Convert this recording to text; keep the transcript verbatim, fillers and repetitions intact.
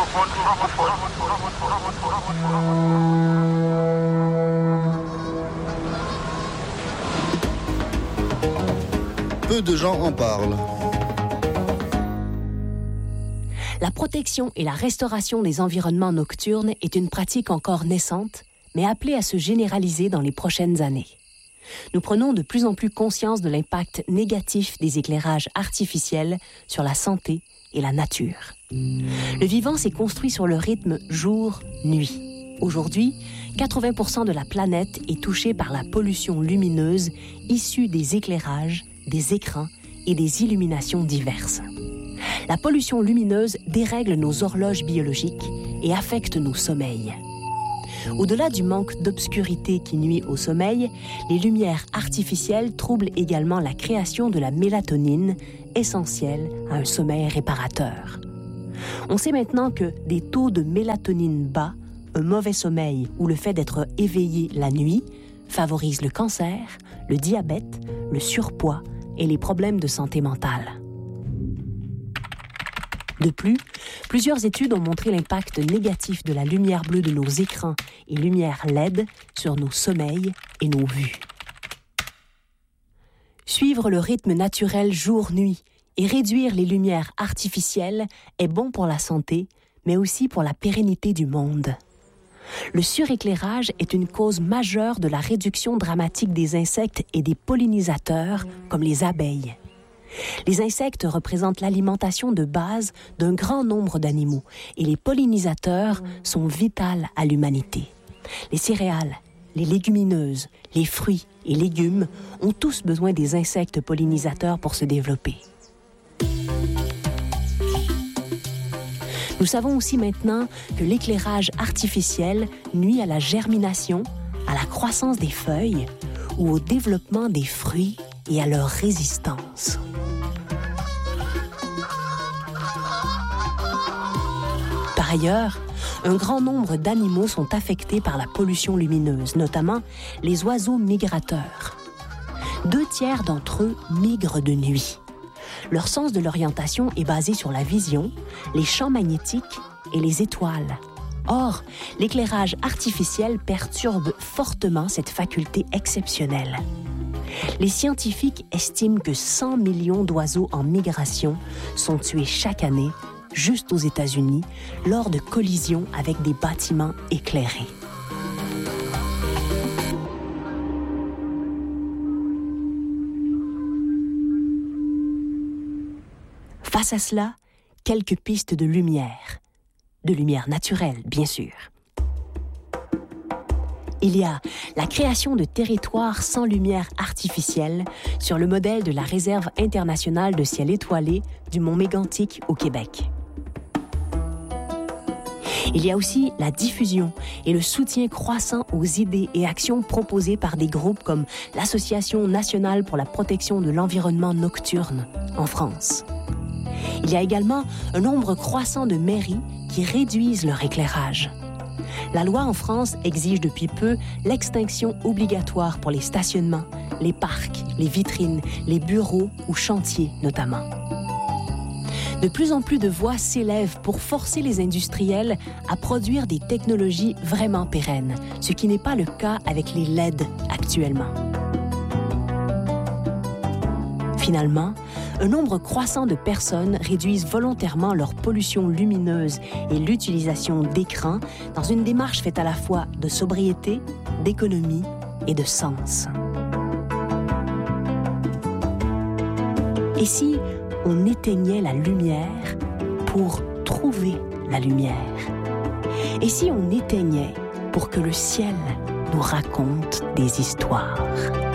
Peu de gens en parlent. La protection et la restauration des environnements nocturnes est une pratique encore naissante, mais appelée à se généraliser dans les prochaines années. Nous prenons de plus en plus conscience de l'impact négatif des éclairages artificiels sur la santé et la nature. Le vivant s'est construit sur le rythme jour-nuit. Aujourd'hui, quatre-vingts pour cent de la planète est touchée par la pollution lumineuse issue des éclairages, des écrans et des illuminations diverses. La pollution lumineuse dérègle nos horloges biologiques et affecte nos sommeils. Au-delà du manque d'obscurité qui nuit au sommeil, les lumières artificielles troublent également la création de la mélatonine, essentielle à un sommeil réparateur. On sait maintenant que des taux de mélatonine bas, un mauvais sommeil ou le fait d'être éveillé la nuit favorisent le cancer, le diabète, le surpoids et les problèmes de santé mentale. De plus, plusieurs études ont montré l'impact négatif de la lumière bleue de nos écrans et lumière L E D sur nos sommeils et nos vues. Suivre le rythme naturel jour-nuit et réduire les lumières artificielles est bon pour la santé, mais aussi pour la pérennité du monde. Le suréclairage est une cause majeure de la réduction dramatique des insectes et des pollinisateurs, comme les abeilles. Les insectes représentent l'alimentation de base d'un grand nombre d'animaux et les pollinisateurs sont vitaux à l'humanité. Les céréales, les légumineuses, les fruits et légumes ont tous besoin des insectes pollinisateurs pour se développer. Nous savons aussi maintenant que l'éclairage artificiel nuit à la germination, à la croissance des feuilles ou au développement des fruits et à leur résistance. Par ailleurs, un grand nombre d'animaux sont affectés par la pollution lumineuse, notamment les oiseaux migrateurs. Deux tiers d'entre eux migrent de nuit. Leur sens de l'orientation est basé sur la vision, les champs magnétiques et les étoiles. Or, l'éclairage artificiel perturbe fortement cette faculté exceptionnelle. Les scientifiques estiment que cent millions d'oiseaux en migration sont tués chaque année, juste aux États-Unis, lors de collisions avec des bâtiments éclairés. Face à cela, quelques pistes de lumière. De lumière naturelle, bien sûr. Il y a la création de territoires sans lumière artificielle sur le modèle de la Réserve internationale de ciel étoilé du Mont Mégantic au Québec. Il y a aussi la diffusion et le soutien croissant aux idées et actions proposées par des groupes comme l'Association nationale pour la protection de l'environnement nocturne en France. Il y a également un nombre croissant de mairies qui réduisent leur éclairage. La loi en France exige depuis peu l'extinction obligatoire pour les stationnements, les parcs, les vitrines, les bureaux ou chantiers notamment. De plus en plus de voix s'élèvent pour forcer les industriels à produire des technologies vraiment pérennes, ce qui n'est pas le cas avec les L E D actuellement. Finalement, un nombre croissant de personnes réduisent volontairement leur pollution lumineuse et l'utilisation d'écrans dans une démarche faite à la fois de sobriété, d'économie et de sens. Et si on éteignait la lumière pour trouver la lumière? Et si on éteignait pour que le ciel nous raconte des histoires?